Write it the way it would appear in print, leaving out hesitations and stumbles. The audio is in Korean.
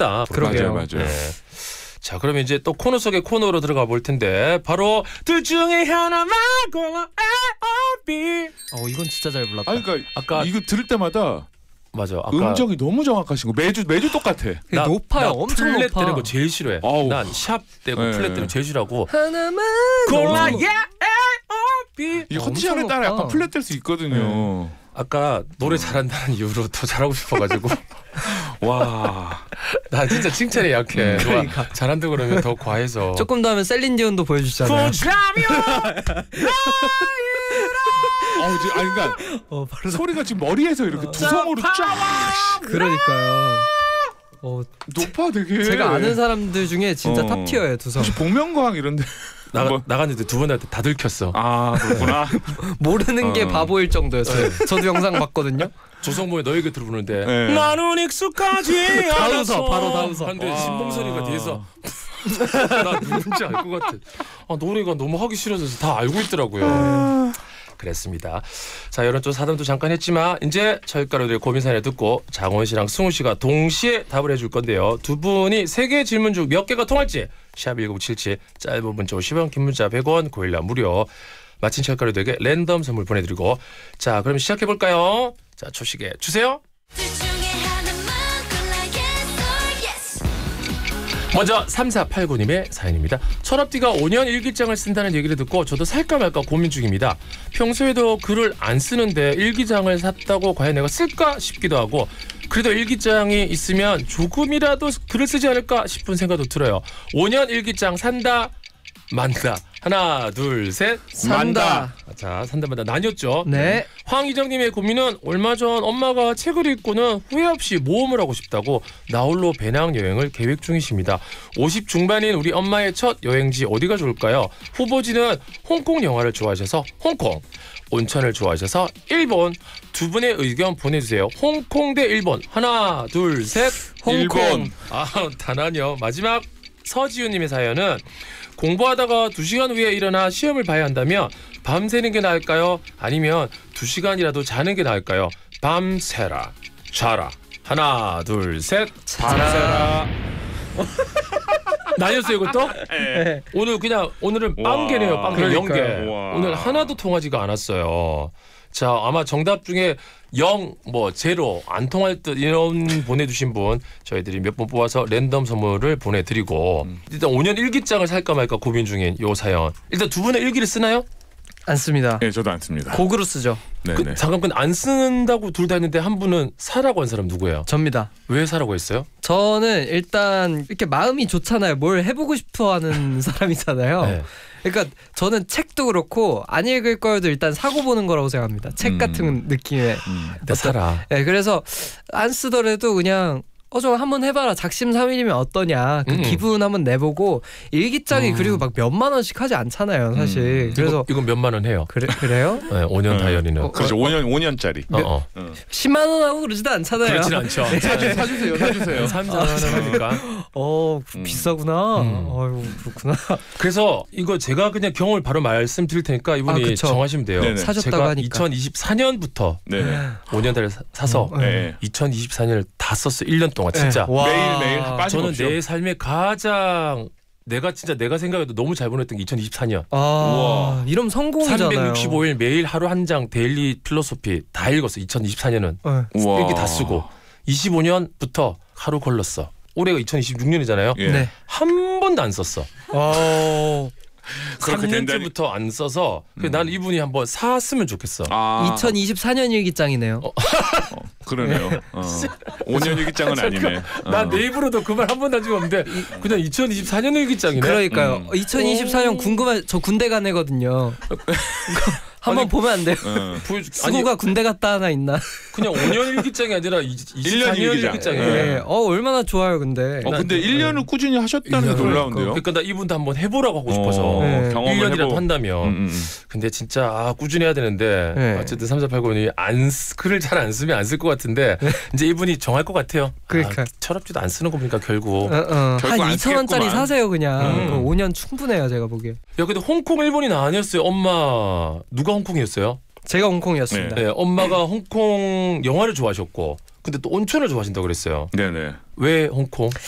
싶다. 그러게요. 맞아요. 네. 자, 그러면 이제 또 코너 속의 코너로 들어가 볼 텐데 바로 둘 중에 하나만 골라 A or B. 이건 진짜 잘 불렀다. 아니, 그러니까 아까 이거 들을 때마다 맞아. 아까 음정이 너무 정확하신 거 매주 똑같아. 높아요. 엄청 플랫 높아. 되는 거 제일 싫어해. 아우. 난 샵 되고 네. 플랫 되는 거 제일 싫어하고 하나만 골라 너무- A or B. 이 엄청 컨디션에 따라 높아. 약간 플랫 될 수 있거든요. 아까 노래 잘한다는 이유로 더 잘하고 싶어가지고 와. 나 진짜 칭찬에 약해. 그러니까. 누가 잘한다 그러면 더 과해서. 조금 더 하면 셀린디온도 보여주시잖아요. 아니 그러니까 바로 소리가 지금 머리에서 이렇게 두성으로 쫙 그러니까요. 높아 되게. 제가 아는 사람들 중에 진짜 탑 티어예요, 두성. 혹시 복면가왕 이런데 나갔는데 두 분한테 다 들켰어. 아 그렇구나. 모르는 게 바보일 정도였어요. 저도 영상 봤거든요. 조성모의 너에게 들어보는데 네. 나는 익숙하지 다 않아서 웃어, 바로 다 웃어. 근데 와. 신봉선이가 뒤에서 나 누군지 알 것 같아. 노래가 너무 하기 싫어져서 다 알고 있더라고요. 그랬습니다. 자, 이런 좀 사담도 잠깐 했지만 이제 철가루들의 고민 사연을 듣고 장원 씨랑 승우 씨가 동시에 답을 해줄 건데요. 두 분이 세 개의 질문 중 몇 개가 통할지 샵1977 짧은 문자 50원 긴 문자 100원 고일라 무료 마친 철가루들에게 랜덤 선물 보내드리고 자 그럼 시작해볼까요? 자 초식에 주세요. 먼저 3489님의 사연입니다. 철업디가 5년 일기장을 쓴다는 얘기를 듣고 저도 살까 말까 고민 중입니다. 평소에도 글을 안 쓰는데 일기장을 샀다고 과연 내가 쓸까 싶기도 하고 그래도 일기장이 있으면 조금이라도 글을 쓰지 않을까 싶은 생각도 들어요. 5년 일기장 산다 만다. 하나 둘 셋 산다. 자 산다 만다 나뉘었죠. 네. 황희정님의 고민은 얼마 전 엄마가 책을 읽고는 후회 없이 모험을 하고 싶다고 나홀로 배낭여행을 계획 중이십니다. 50 중반인 우리 엄마의 첫 여행지 어디가 좋을까요? 후보지는 홍콩 영화를 좋아하셔서 홍콩, 온천을 좋아하셔서 일본. 두 분의 의견 보내주세요. 홍콩 대 일본. 하나 둘 셋 홍콩. 일본. 다나뇨. 마지막 서지우님의 사연은 공부하다가 2시간 후에 일어나 시험을 봐야 한다면 밤새는 게 나을까요? 아니면 2시간이라도 자는 게 나을까요? 밤새라 자라. 하나 둘 셋 밤새라. 나뉘었어요 이것도? 네. 오늘은 와. 빵개네요. 빵개 0개. 그러니까요. 오늘 하나도 통하지가 않았어요. 자 아마 정답 중에 0, 제로 안 통할 듯 이런 보내주신 분 저희들이 몇 번 뽑아서 랜덤 선물을 보내드리고 일단 5년 일기장을 살까 말까 고민 중인 요 사연. 일단 두 분의 일기를 쓰나요? 안 씁니다. 네, 저도 안 씁니다. 곡으로 쓰죠. 네네. 잠깐 안 쓴다고 둘 다 했는데 한 분은 사라고 한 사람 누구예요? 접니다. 왜 사라고 했어요? 저는 일단 이렇게 마음이 좋잖아요. 뭘 해보고 싶어하는 사람이잖아요. 네. 그러니까 저는 책도 그렇고 안 읽을 거여도 일단 사고 보는 거라고 생각합니다. 책 같은 느낌의. 나 사라. 네, 그래서 안 쓰더라도 그냥 좀 한번 해봐라. 작심삼일이면 어떠냐. 그 기분 한번 내보고 일기장이 그리고 막 몇만 원씩 하지 않잖아요, 사실. 그래서 이건 몇만 원 해요. 그래요? 네, 5년 다이어리는. 그렇죠. 5년짜리. 10만 원 하고 그러지도 않잖아요. 그렇진 않죠. 사주세요. 3, 4만 원 하니까. 비싸구나. 아유, 그렇구나. 그래서 이거 제가 그냥 경험을 바로 말씀드릴 테니까 이분이 그쵸. 정하시면 돼요. 네네. 사줬다고 제가 하니까. 2024년부터 네. 5년짜리 사서 네. 2024년을 다 썼어요. 1년 동안 진짜. 와. 매일 저는 빠짐없이. 내 삶의 가장 내가 생각해도 너무 잘 보냈던 게 2024년. 우와. 이러면 성공이잖아요. 365일 매일 하루 한 장 데일리 필로소피 다 읽었어. 2024년은 우와. 일기 다 쓰고 25년부터 하루 걸렀어. 올해가 2026년이잖아요. 예. 네. 한 번도 안 썼어. 그렇게 3년째부터 안 써서 난 이분이 한번 샀으면 좋겠어. 2024년 일기장이네요. 그러네요. 5년 일기장은 아니네. 난 내 입으로도 그 말 한 번도 한 적 없는데 그냥 2024년 일기장이네. 그러니까요. 2024년 궁금해. 저 군대 간 애거든요. 한번 보면 안 돼요? 보여줄게. 수고가 군대 갔다 하나 있나? 그냥 5년 일기장이 아니라 24년 일기장이에요. 네. 얼마나 좋아요, 근데. 근데 1년을 꾸준히 하셨다는 게 놀라운데요. 그러니까 나 이분도 한번 해보라고 하고 싶어서 경험을 1년이라도 해보고. 한다면. 근데 진짜 꾸준히 해야 되는데 네. 어쨌든 3489님이 글을 잘 안 쓰면 안 쓸 것 같은데 이제 이분이 정할 것 같아요. 그러니까. 철업지도 안 쓰는 겁니까 결국. 한 결국 안 2,000원짜리 쓰겠구만. 사세요, 그냥. 5년 충분해요, 제가 보기에. 야 근데 홍콩 일본이 아니었어요. 엄마 누가 홍콩이었어요? 제가 홍콩이었습니다. 네, 엄마가 홍콩 영화를 좋아하셨고 근데 또 온천을 좋아하신다고 그랬어요. 네네. 왜 홍콩?